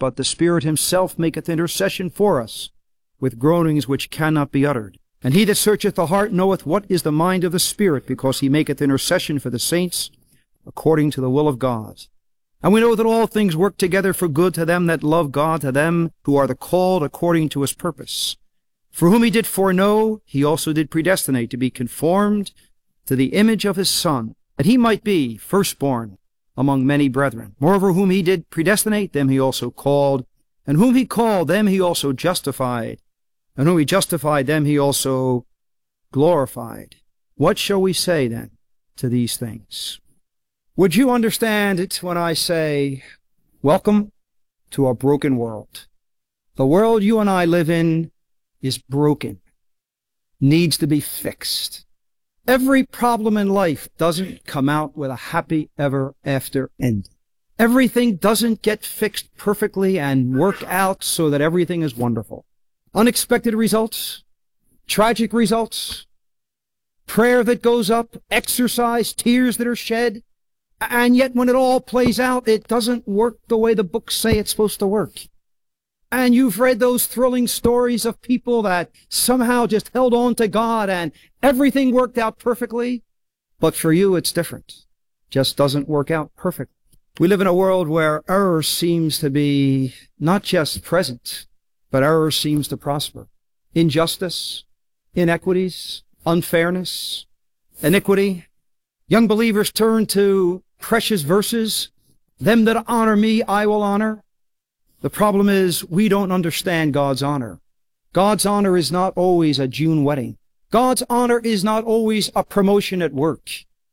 but the Spirit himself maketh intercession for us, with groanings which cannot be uttered. And he that searcheth the heart knoweth what is the mind of the Spirit, because he maketh intercession for the saints according to the will of God. And we know that all things work together for good to them that love God, to them who are the called according to his purpose. For whom he did foreknow, he also did predestinate to be conformed to the image of his Son, that he might be firstborn among many brethren. Moreover, whom he did predestinate, them he also called. And whom he called, them he also justified. And whom he justified, them he also glorified. What shall we say then to these things? Would you understand it when I say, welcome to a broken world? The world you and I live in is broken, needs to be fixed. Every problem in life doesn't come out with a happy ever after ending. Everything doesn't get fixed perfectly and work out so that everything is wonderful. Unexpected results, tragic results, prayer that goes up, exercise, tears that are shed, and yet when it all plays out, it doesn't work the way the books say it's supposed to work. And you've read those thrilling stories of people that somehow just held on to God and everything worked out perfectly. But for you, it's different. Just doesn't work out perfectly. We live in a world where error seems to be not just present, but error seems to prosper. Injustice, inequities, unfairness, iniquity. Young believers turn to precious verses. Them that honor me, I will honor. The problem is we don't understand God's honor. God's honor is not always a June wedding. God's honor is not always a promotion at work.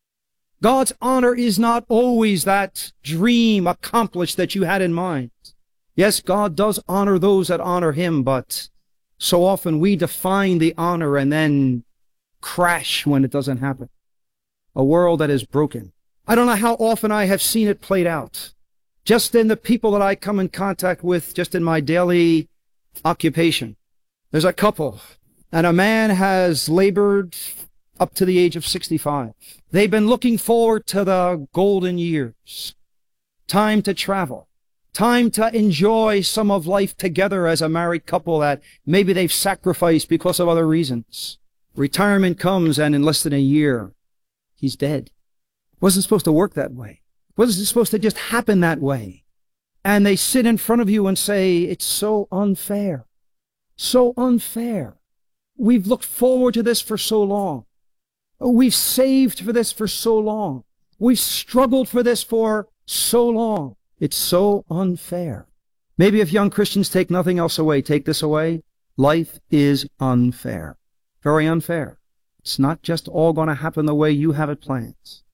God's honor is not always that dream accomplished that you had in mind. Yes, God does honor those that honor him, but so often we define the honor and then crash when it doesn't happen. A world that is broken. I don't know how often I have seen it played out. Just in the people that I come in contact with, just in my daily occupation. There's a couple, and a man has labored up to the age of 65. They've been looking forward to the golden years. Time to travel. Time to enjoy some of life together as a married couple that maybe they've sacrificed because of other reasons. Retirement comes, and in less than a year, he's dead. Wasn't supposed to work that way. Wasn't supposed to just happen that way. And they sit in front of you and say, it's so unfair. So unfair. We've looked forward to this for so long. We've saved for this for so long. We've struggled for this for so long. It's so unfair. Maybe if young Christians take nothing else away, take this away. Life is unfair. Very unfair. It's not just all going to happen the way you have it planned.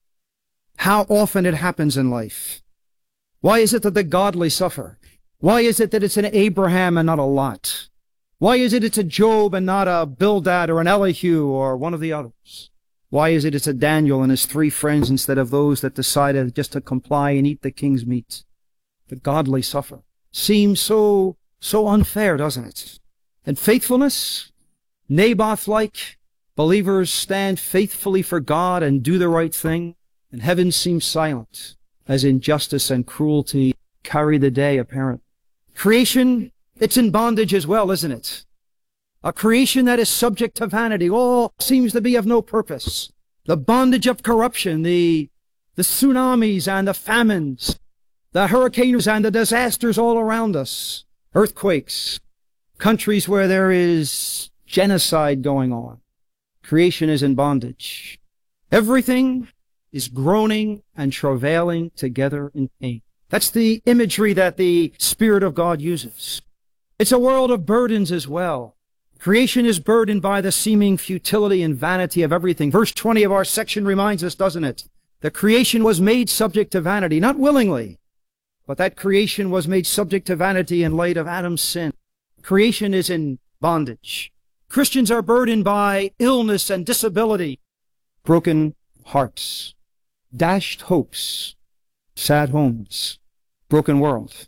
How often it happens in life. Why is it that the godly suffer? Why is it that it's an Abraham and not a Lot? Why is it it's a Job and not a Bildad or an Elihu or one of the others? Why is it it's a Daniel and his 3 friends instead of those that decided just to comply and eat the king's meat? The godly suffer. Seems so unfair, doesn't it? And faithfulness, Naboth-like, believers stand faithfully for God and do the right thing, and heaven seems silent, as injustice and cruelty carry the day, apparently. Creation, it's in bondage as well, isn't it? A creation that is subject to vanity, all seems to be of no purpose. The bondage of corruption, the tsunamis and the famines, the hurricanes and the disasters all around us, earthquakes, countries where there is genocide going on. Creation is in bondage. Everything is groaning and travailing together in pain. That's the imagery that the Spirit of God uses. It's a world of burdens as well. Creation is burdened by the seeming futility and vanity of everything. Verse 20 of our section reminds us, doesn't it? The creation was made subject to vanity, not willingly, but that creation was made subject to vanity in light of Adam's sin. Creation is in bondage. Christians are burdened by illness and disability, broken hearts, dashed hopes, sad homes, broken world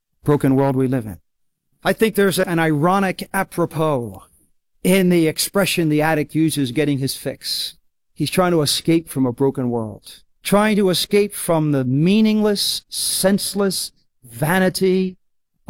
we live in. I think there's an ironic apropos in the expression the addict uses, getting his fix. He's trying to escape from a broken world, trying to escape from the meaningless, senseless vanity